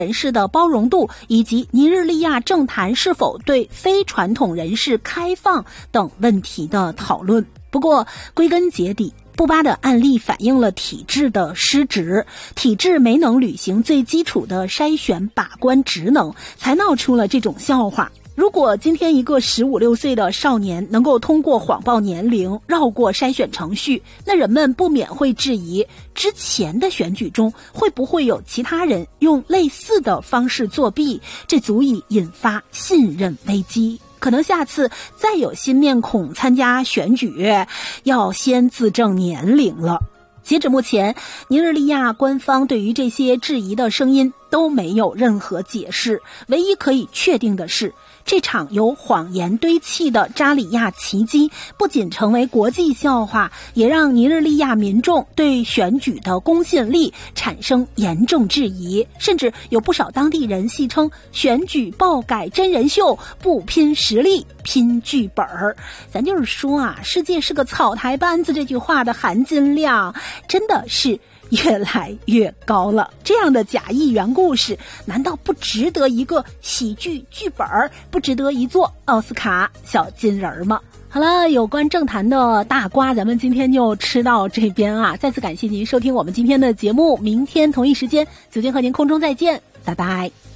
人士的包容度，以及尼日利亚政坛是否对非传统人士开放等问题的讨论。不过归根结底，布巴的案例反映了体制的失职，体制没能履行最基础的筛选把关职能，才闹出了这种笑话。如果今天一个15、16岁的少年能够通过谎报年龄绕过筛选程序，那人们不免会质疑，之前的选举中会不会有其他人用类似的方式作弊，这足以引发信任危机。可能下次再有新面孔参加选举，要先自证年龄了。截止目前，尼日利亚官方对于这些质疑的声音都没有任何解释。唯一可以确定的是，这场由谎言堆砌的扎里亚奇迹不仅成为国际笑话，也让尼日利亚民众对选举的公信力产生严重质疑，甚至有不少当地人戏称选举爆改真人秀，不拼实力拼剧本。咱就是说啊，世界是个草台班子这句话的含金量真的是越来越高了。这样的假议员故事难道不值得一个喜剧剧本，不值得一座奥斯卡小金人吗？好了，有关政坛的大瓜咱们今天就吃到这边啊！再次感谢您收听我们今天的节目，明天同一时间酒精和您空中再见，拜拜。